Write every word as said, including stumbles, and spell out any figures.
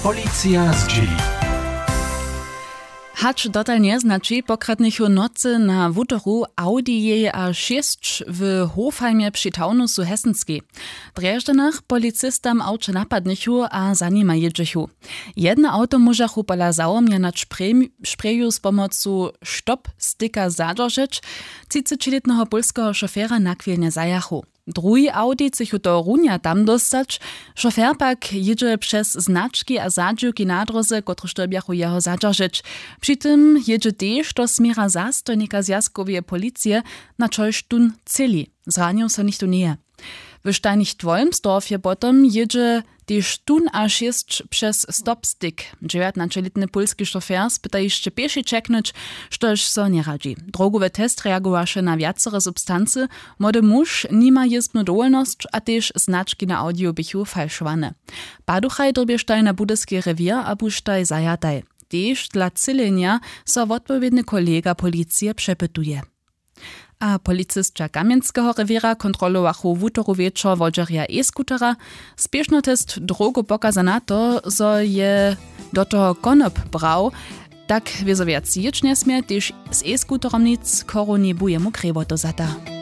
Policja z dzieli. Hacz dotal nie znaczy pokradnych nocy na wutoru Audi je a šest w Hofheimie przy Taunusu Hessenskiej. Dreżdżanach policistam auto napadnichu a za nima jedzichu. Jedno auto możachu pola załomia nad szpreju z pomocą stop-sticka zadrżyć, trzydziestoletniego polskiego szofera nakwilnie zajachu. Drugi Audi cichu do runia tam dostać, szofer pak jedzie przez znaczki a zadziłki na drodze, które sztolbiachu jeho zadrżyć. Przy tym jedzie też do smiera zastojnika zjazkowej policji na czolštun celi. Zranił se nichto nie. W Steinich-Dwolmsdorfie potom jedzie też tun a šest przez stop-stick. dziewiętnastoletny polski szofer spyta jeszcze pieši czeknąć, štož so nie radzi. Drogowy test reagowaše na wiacere substancy, młody muž nima jezbnu dowolność, a też znaczki na audio bychu falšowane. Paduchaj drobieżtaj na budyski rewier, a buštaj zajataj. Też dla cylenia so odpowiedny kolega policji przepytuje. A policistka Kamienskiego rewiera kontrolowachu wutoru wieczor wodżeria e-skutera. Spieszno test drogo pokaza na to, zo je do toho konop brał. Tak wiezo wiac ječ nesmie, też z e-skuterom nic koro nie buje mu krewo to zata.